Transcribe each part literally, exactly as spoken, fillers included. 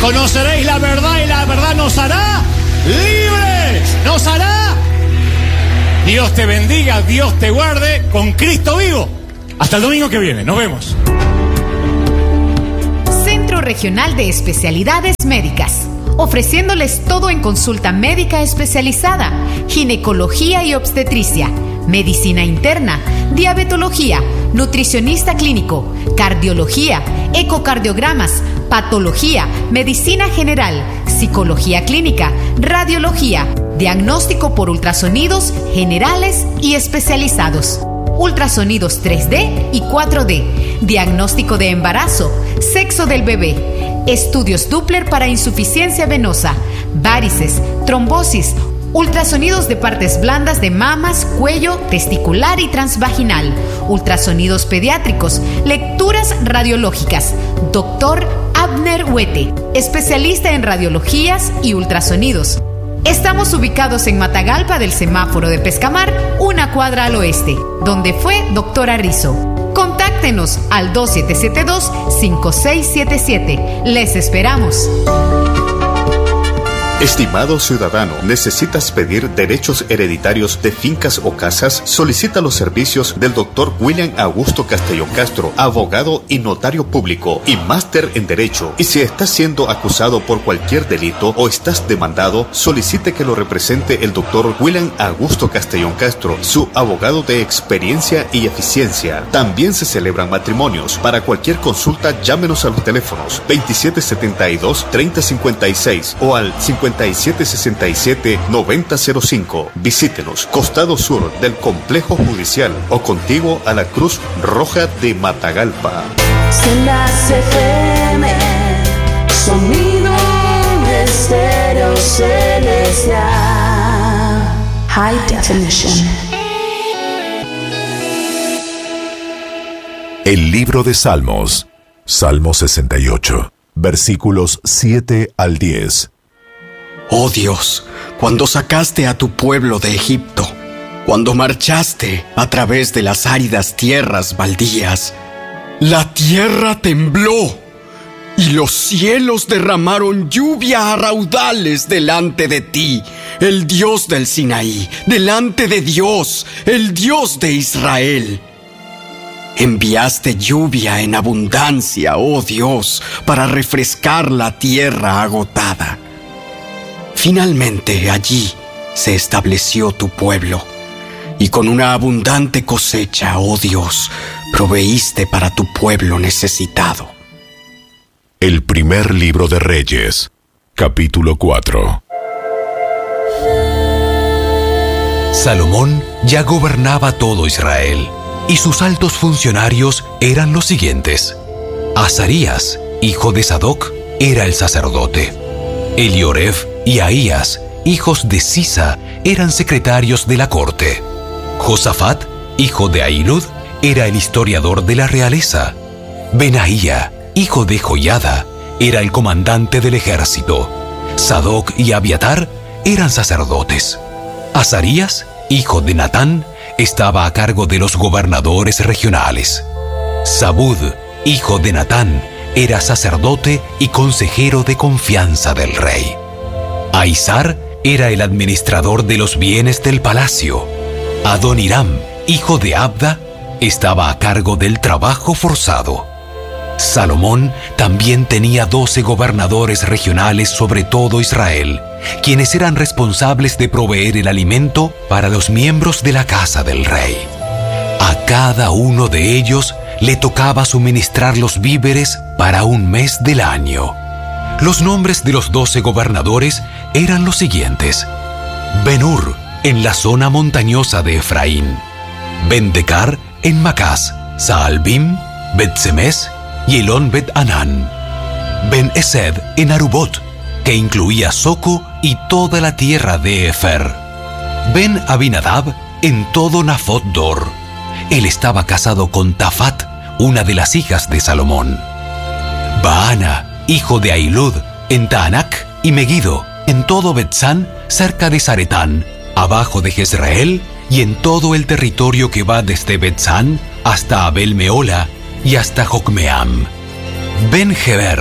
conoceréis la verdad y la verdad nos hará libres. Nos hará. Dios te bendiga, Dios te guarde con Cristo vivo. Hasta el domingo que viene. Nos vemos. Centro Regional de Especialidades Médicas. Ofreciéndoles todo en consulta médica especializada, ginecología y obstetricia, medicina interna, diabetología, nutricionista clínico, cardiología, ecocardiogramas, patología, medicina general, psicología clínica, radiología, diagnóstico por ultrasonidos generales y especializados, ultrasonidos tres D y cuatro D, diagnóstico de embarazo, sexo del bebé, estudios Doppler para insuficiencia venosa, varices, trombosis, ultrasonidos de partes blandas de mamas, cuello, testicular y transvaginal, ultrasonidos pediátricos, lecturas radiológicas. Doctor Abner Huete, especialista en radiologías y ultrasonidos. Estamos ubicados en Matagalpa del semáforo de Pescamar, una cuadra al oeste, donde fue doctora Rizzo. Contáctenos al dos siete siete dos, cinco seis siete siete. Les esperamos. Estimado ciudadano, ¿necesitas pedir derechos hereditarios de fincas o casas? Solicita los servicios del doctor William Augusto Castellón Castro, abogado y notario público y máster en Derecho. Y si estás siendo acusado por cualquier delito o estás demandado, solicite que lo represente el doctor William Augusto Castellón Castro, su abogado de experiencia y eficiencia. También se celebran matrimonios. Para cualquier consulta, llámenos a los teléfonos veintisiete setenta y dos, treinta cincuenta y seis o al cincuenta y siete sesenta y siete, noventa cero cinco. Visítenos, costado sur del complejo judicial o contiguo a la Cruz Roja de Matagalpa. Senda F M, sonido estéreo celestial, high definition. El libro de Salmos, Salmo sesenta y ocho, versículos siete al diez. Oh Dios, cuando sacaste a tu pueblo de Egipto, cuando marchaste a través de las áridas tierras baldías, la tierra tembló y los cielos derramaron lluvia a raudales delante de ti, el Dios del Sinaí, delante de Dios, el Dios de Israel. Enviaste lluvia en abundancia, oh Dios, para refrescar la tierra agotada. Finalmente allí se estableció tu pueblo, y con una abundante cosecha, oh Dios, proveíste para tu pueblo necesitado. El primer libro de Reyes, capítulo cuatro. Salomón ya gobernaba todo Israel, y sus altos funcionarios eran los siguientes. Azarías, hijo de Sadoc, era el sacerdote. Elioref y Ahías, hijos de Sisa, eran secretarios de la corte. Josafat, hijo de Ahilud, era el historiador de la realeza. Benaía, hijo de Joiada, era el comandante del ejército. Sadoc y Abiatar eran sacerdotes. Azarías, hijo de Natán, estaba a cargo de los gobernadores regionales. Zabud, hijo de Natán, era sacerdote y consejero de confianza del rey. Aizar era el administrador de los bienes del palacio. Adoniram, hijo de Abda, estaba a cargo del trabajo forzado. Salomón también tenía doce gobernadores regionales sobre todo Israel, quienes eran responsables de proveer el alimento para los miembros de la casa del rey. A cada uno de ellos le tocaba suministrar los víveres para un mes del año. Los nombres de los doce gobernadores eran los siguientes: Ben-Hur, en la zona montañosa de Efraín; Ben-Decar, en Macás; Saalbim, Bet-Semes y Elón Bet-Anán; Ben-Esed, en Arubot, que incluía Soco y toda la tierra de Efer; Ben-Abinadab, en todo Nafot Dor. Él estaba casado con Tafat, una de las hijas de Salomón. Baana, hijo de Ahilud, en Taanac y Megiddo, en todo Betzán, cerca de Zaretán, abajo de Jezreel, y en todo el territorio que va desde Betzán hasta Abel Meola y hasta Jocmeam. Ben-Geber,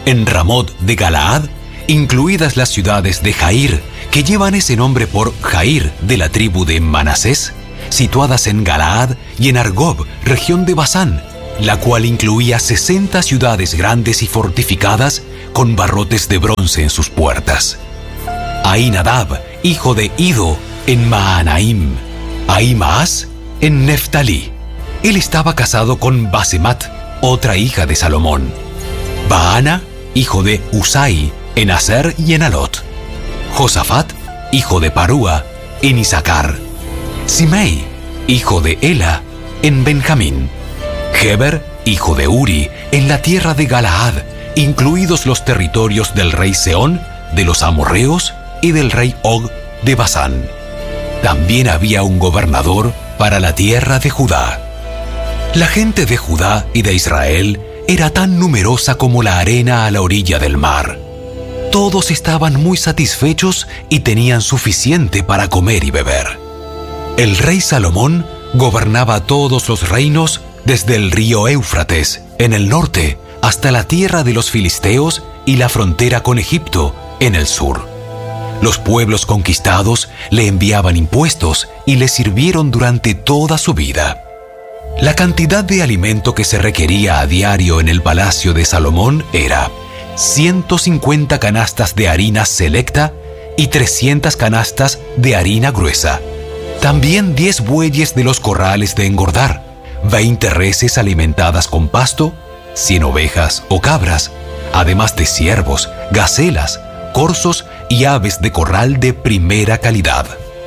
en Ramot de Galaad, incluidas las ciudades de Jair, que llevan ese nombre por Jair de la tribu de Manasés, situadas en Galaad, y en Argob, región de Basán, la cual incluía sesenta ciudades grandes y fortificadas con barrotes de bronce en sus puertas. Ahinadab, hijo de Ido, en Maanaim. Ahimaas, en Neftalí. Él estaba casado con Basemat, otra hija de Salomón. Baana, hijo de Usai, en Aser y en Alot. Josafat, hijo de Parúa, en Isaacar. Simei, hijo de Ela, en Benjamín. Heber, hijo de Uri, en la tierra de Galaad, incluidos los territorios del rey Seón, de los amorreos y del rey Og de Basán. También había un gobernador para la tierra de Judá. La gente de Judá y de Israel era tan numerosa como la arena a la orilla del mar. Todos estaban muy satisfechos y tenían suficiente para comer y beber. El rey Salomón gobernaba todos los reinos desde el río Éufrates, en el norte, hasta la tierra de los filisteos y la frontera con Egipto, en el sur. Los pueblos conquistados le enviaban impuestos y le sirvieron durante toda su vida. La cantidad de alimento que se requería a diario en el palacio de Salomón era ciento cincuenta canastas de harina selecta y trescientas canastas de harina gruesa. También diez bueyes de los corrales de engordar, veinte reses alimentadas con pasto, cien ovejas o cabras, además de ciervos, gacelas, corzos y aves de corral de primera calidad.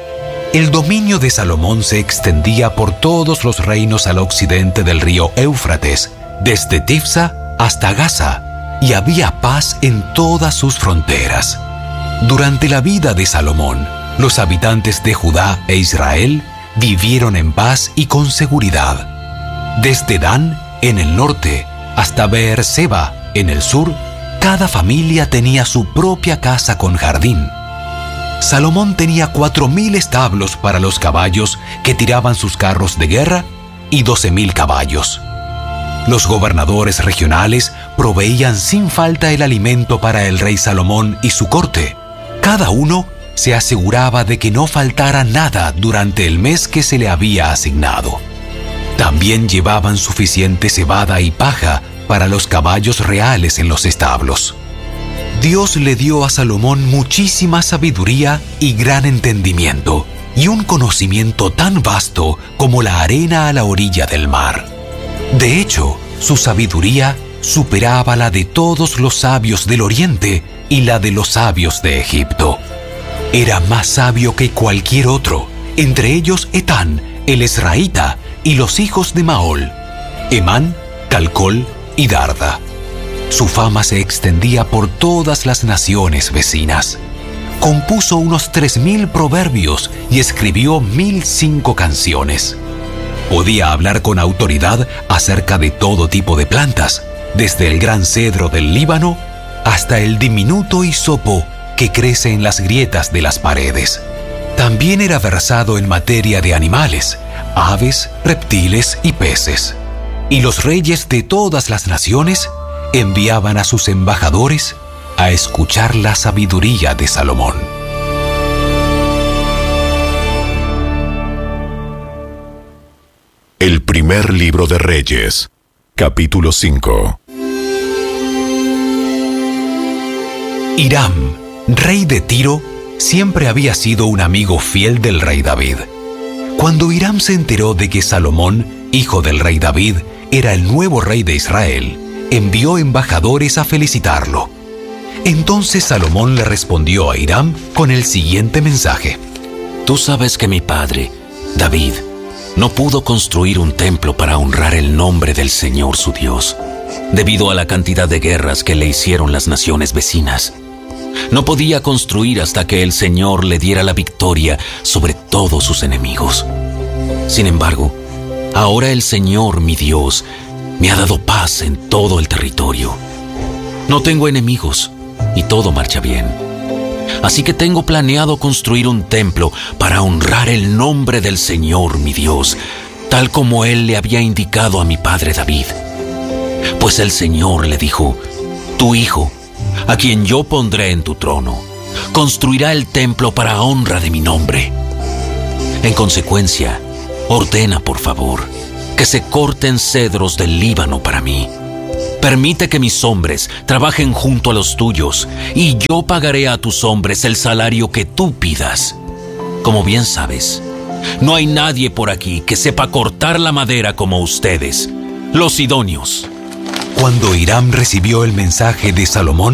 El dominio de Salomón se extendía por todos los reinos al occidente del río Éufrates, desde Tifsa hasta Gaza, y había paz en todas sus fronteras. Durante la vida de Salomón, los habitantes de Judá e Israel vivieron en paz y con seguridad. Desde Dan, en el norte, hasta Beerseba, en el sur, cada familia tenía su propia casa con jardín. Salomón tenía cuatro mil establos para los caballos que tiraban sus carros de guerra y doce mil caballos. Los gobernadores regionales proveían sin falta el alimento para el rey Salomón y su corte. Cada uno se aseguraba de que no faltara nada durante el mes que se le había asignado. También llevaban suficiente cebada y paja para los caballos reales en los establos. Dios le dio a Salomón muchísima sabiduría y gran entendimiento, y un conocimiento tan vasto como la arena a la orilla del mar. De hecho, su sabiduría superaba la de todos los sabios del Oriente y la de los sabios de Egipto. Era más sabio que cualquier otro, entre ellos Etán, el Esraíta, y los hijos de Maol, Emán, Calcol y Darda. Su fama se extendía por todas las naciones vecinas. Compuso unos tres mil proverbios y escribió mil cinco canciones. Podía hablar con autoridad acerca de todo tipo de plantas, desde el gran cedro del Líbano hasta el diminuto hisopo que crece en las grietas de las paredes. También era versado en materia de animales, aves, reptiles y peces. Y los reyes de todas las naciones enviaban a sus embajadores a escuchar la sabiduría de Salomón. El primer libro de Reyes, capítulo cinco. Hiram, rey de Tiro, siempre había sido un amigo fiel del rey David. Cuando Hiram se enteró de que Salomón, hijo del rey David, era el nuevo rey de Israel, envió embajadores a felicitarlo. Entonces Salomón le respondió a Hiram con el siguiente mensaje: Tú sabes que mi padre, David, no pudo construir un templo para honrar el nombre del Señor su Dios, debido a la cantidad de guerras que le hicieron las naciones vecinas. No podía construir hasta que el Señor le diera la victoria sobre todos sus enemigos. Sin embargo, ahora el Señor, mi Dios, me ha dado paz en todo el territorio. No tengo enemigos y todo marcha bien. Así que tengo planeado construir un templo para honrar el nombre del Señor, mi Dios, tal como Él le había indicado a mi padre David. Pues el Señor le dijo: Tu hijo, a quien yo pondré en tu trono, construirá el templo para honra de mi nombre. En consecuencia, ordena, por favor, que se corten cedros del Líbano para mí. Permite que mis hombres trabajen junto a los tuyos, y yo pagaré a tus hombres el salario que tú pidas. Como bien sabes, no hay nadie por aquí que sepa cortar la madera como ustedes, los sidonios. Cuando Hiram recibió el mensaje de Salomón,